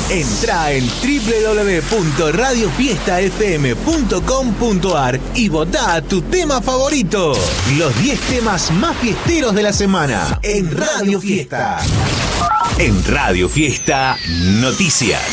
Entrá en www.radiofiestafm.com.ar y votá tu tema favorito. Los 10 temas más fiesteros de la semana en Radio Fiesta. En Radio Fiesta, noticias.